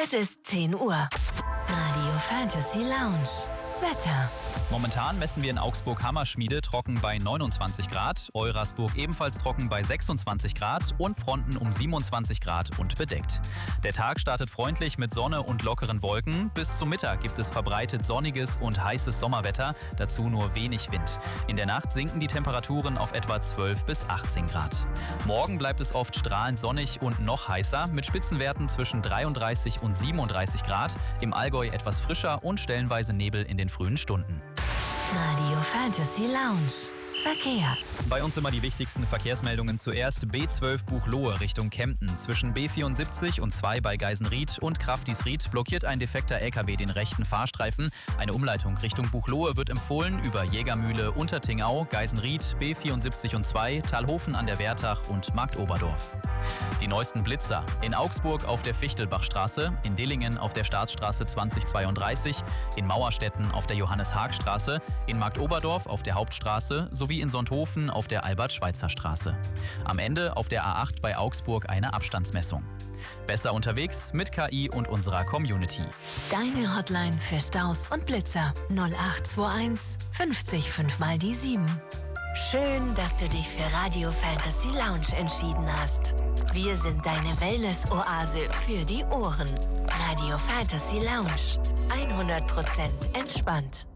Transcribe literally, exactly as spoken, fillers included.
Es ist zehn Uhr. Radio Fantasy Lounge. Wetter. Momentan messen wir in Augsburg Hammerschmiede trocken bei neunundzwanzig Grad, Eurasburg ebenfalls trocken bei sechsundzwanzig Grad und Fronten um siebenundzwanzig Grad und bedeckt. Der Tag startet freundlich mit Sonne und lockeren Wolken. Bis zum Mittag gibt es verbreitet sonniges und heißes Sommerwetter, dazu nur wenig Wind. In der Nacht sinken die Temperaturen auf etwa zwölf bis achtzehn Grad. Morgen bleibt es oft strahlend sonnig und noch heißer, mit Spitzenwerten zwischen dreiunddreißig und siebenunddreißig Grad, im Allgäu etwas frischer und stellenweise Nebel in den frühen Stunden. Radio Fantasy Lounge. Verkehr. Bei uns immer die wichtigsten Verkehrsmeldungen. Zuerst B zwölf Buchloe Richtung Kempten. Zwischen B vierundsiebzig und zwei bei Geisenried und Kraftisried blockiert ein defekter L K W den rechten Fahrstreifen. Eine Umleitung Richtung Buchloe wird empfohlen über Jägermühle, Untertingau, Geisenried, B vierundsiebzig und zwei, Talhofen an der Wertach und Marktoberdorf. Die neuesten Blitzer. In Augsburg auf der Fichtelbachstraße, in Dillingen auf der Staatsstraße zwanzig zweiunddreißig, in Mauerstetten auf der Johannes-Haag-Straße, in Marktoberdorf auf der Hauptstraße sowie in Sonthofen auf der Albert-Schweitzer-Straße. Am Ende auf der A acht bei Augsburg eine Abstandsmessung. Besser unterwegs mit K I und unserer Community. Deine Hotline für Staus und Blitzer null acht zwei eins fünfzig fünf mal die sieben. Schön, dass du dich für Radio Fantasy Lounge entschieden hast. Wir sind deine Wellness-Oase für die Ohren. Radio Fantasy Lounge. hundert Prozent entspannt.